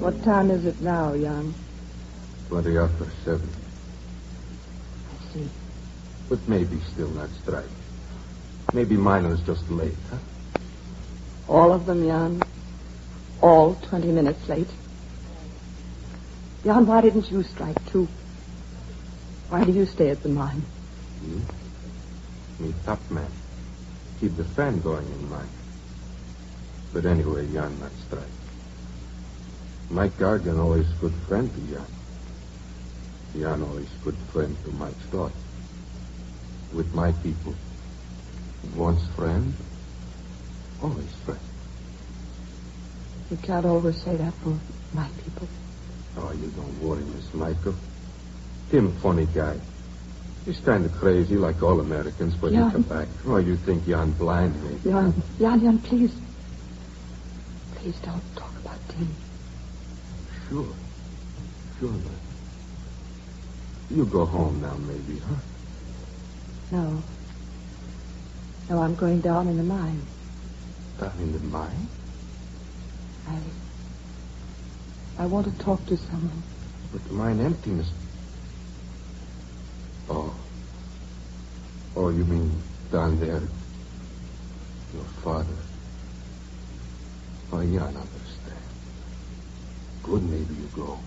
What time is it now, Jan? 20 after 7. I see. But maybe still not strike. Maybe miner's just late, huh? All of them, Jan. All 20 minutes late. Jan, why didn't you strike too? Why do you stay at the mine? Me top man. Keep the fan going in mine. But anyway, Jan not strike. Mike Gargan always good friend to Jan. Jan always good friend to Mike's daughter. With my people, once friend, always friend. You can't always say that for my people. Oh, you don't worry, Miss Michael. Tim, funny guy. He's kind of crazy, like all Americans, but Jan. he come back. Oh, you think Jan blind, maybe? Jan, please. Please don't talk about Tim. Sure, man. You go home now, maybe, huh? No. No, I'm going down in the mine. Down in the mine? I want to talk to someone. But the mine empty, Miss... Oh, you mean down there? Your father? Oh, yeah, I understand. Good, maybe you go.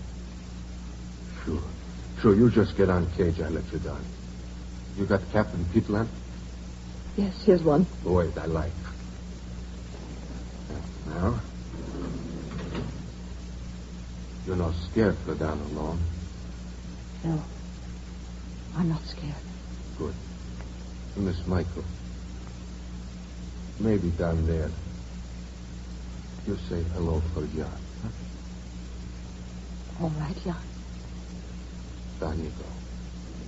Sure, you just get on cage, I'll let you down. You got Captain Pitland? Yes, here's one. Wait, I like. Now? You're not scared to go down alone? No. I'm not scared. Good. Miss Michael, maybe down there, you say hello for Jan, huh? All right, Jan. Down you go.